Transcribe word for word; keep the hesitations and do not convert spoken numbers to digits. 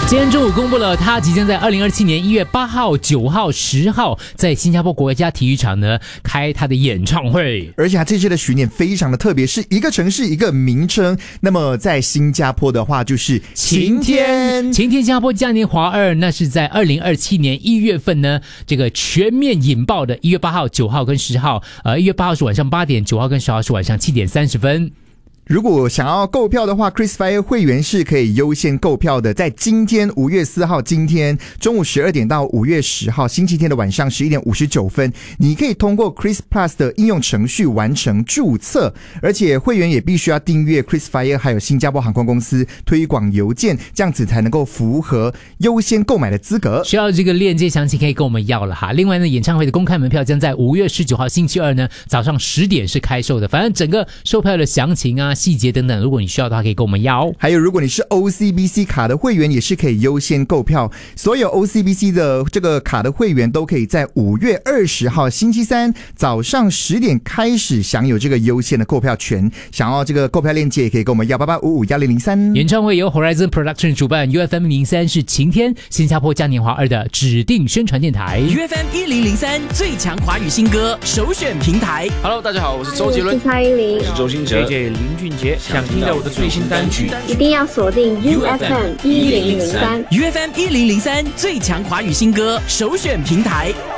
今天中午公布了，他即将在二零二七年一月八号、九号、十号在新加坡国家体育场呢开他的演唱会， 而且他这次的巡演非常的特别，是一个城市一个名称。那么在新加坡的话就是晴天， 晴天新加坡嘉年华二，那是在二零二七年一月份呢，这个全面引爆的，一月八号、九号跟十号，呃，一月八号是晚上八点，九号跟十号是晚上七点三十分。 如果想要购票的话 KrisFlyer 会员是可以优先购票的，在今天五月四号今天中午十二点到五月十号星期天的晚上十一点五十九分，你可以通过 Kris Plus 的应用程序完成注册，而且会员也必须要订阅 KrisFlyer 还有新加坡航空公司推广邮件，这样子才能够符合优先购买的资格。 需要这个链接详情可以跟我们要了哈。另外呢，演唱会的公开门票将在五月十九号星期二呢早上十点是开售的，反正整个售票的详情啊细节等等，如果你需要的话可以跟我们要。 还有如果你是 O C B C 卡的会员也是可以优先购票，所有 O C B C 的这个卡的会员都可以在五月二十号星期三早上十点开始享有这个优先的购票权。想要这个购票链接也可以跟我们要八八五五一零零三。 演唱会由 Horizon Production 主办， U F M 零三是晴天新加坡嘉年华二的指定宣传电台。 U F M 一零零三最强华语新歌首选平台。 Hello， 大家好，我是周杰伦， 我是蔡依林， 我是周兴哲 ，J J 林俊杰。想听到我的最新单曲， 一定要锁定 U F M 一零零三。 U F M 一零零三最强华语新歌首选平台。